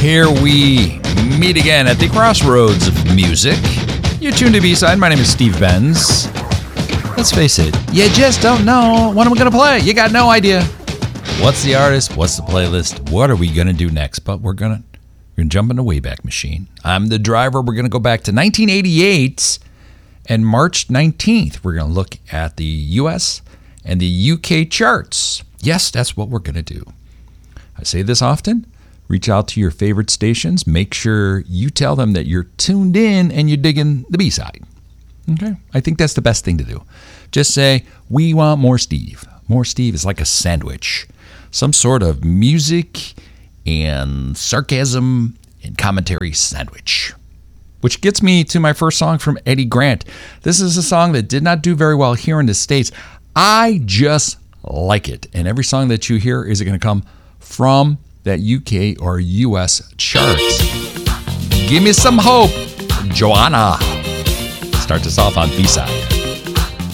here we meet again at the crossroads of music. You're tuned to B-Side. My name is Steve Benz. Let's face it, you just don't know what I'm going to play. You got no idea. What's the artist? What's the playlist? What are we going to do next? But we're going to jump in the Wayback Machine. I'm the driver. We're going to go back to 1988 and March 19th. We're going to look at the U.S. and the UK charts. Yes, that's what we're going to do. I say this often. Reach out to your favorite stations. Make sure you tell them that you're tuned in and you're digging the B-side. Okay? I think that's the best thing to do. Just say, we want more Steve. More Steve is like a sandwich. Some sort of music and sarcasm and commentary sandwich. Which gets me to my first song from Eddie Grant. This is a song that did not do very well here in the States. I just like it. And every song that you hear is going to come from that UK or US chart. Give me some hope, Joanna. Start us off on B-side.